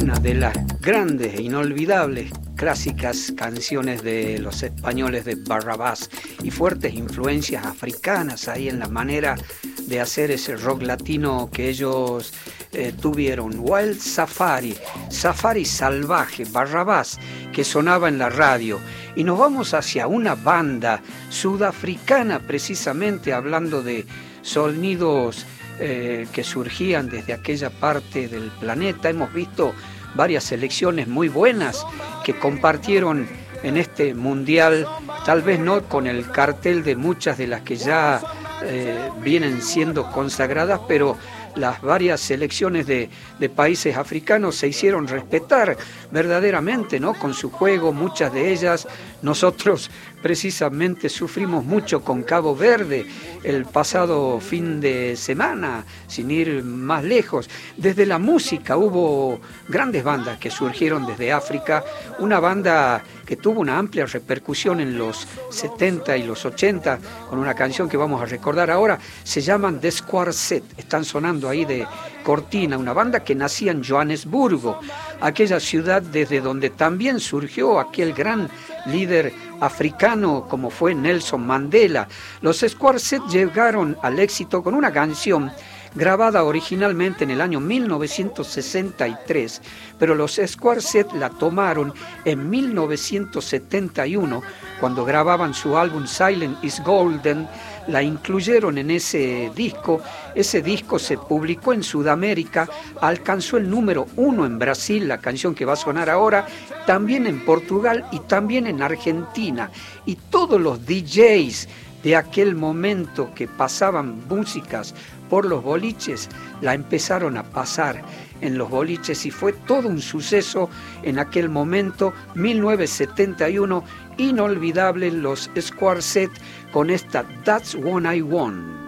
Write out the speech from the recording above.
una de las grandes e inolvidables clásicas canciones de los españoles de Barrabás y fuertes influencias africanas ahí en la manera de hacer ese rock latino que ellos tuvieron. Wild Safari, Safari Salvaje, Barrabás, que sonaba en la radio. Y nos vamos hacia una banda sudafricana, precisamente hablando de sonidos que surgían desde aquella parte del planeta. Hemos visto varias selecciones muy buenas que compartieron en este mundial, tal vez no con el cartel de muchas de las que ya vienen siendo consagradas, pero las varias selecciones de países africanos se hicieron respetar verdaderamente, ¿no? Con su juego, muchas de ellas. Nosotros precisamente sufrimos mucho con Cabo Verde el pasado fin de semana, sin ir más lejos. Desde la música hubo grandes bandas que surgieron desde África, una banda que tuvo una amplia repercusión en los 70 y los 80, con una canción que vamos a recordar ahora, se llaman The Squarset, están sonando ahí de cortina, una banda que nacía en Johannesburgo, aquella ciudad desde donde también surgió aquel gran líder africano como fue Nelson Mandela. Los Squarset llegaron al éxito con una canción grabada originalmente en el año 1963, pero los Squarset la tomaron en 1971, cuando grababan su álbum Silent is Golden, la incluyeron en ese disco se publicó en Sudamérica, alcanzó el número 1 en Brasil, la canción que va a sonar ahora, también en Portugal y también en Argentina, y todos los DJs de aquel momento que pasaban músicas por los boliches, la empezaron a pasar en los boliches y fue todo un suceso en aquel momento, 1971, inolvidable los Squarset con esta That's What I Want.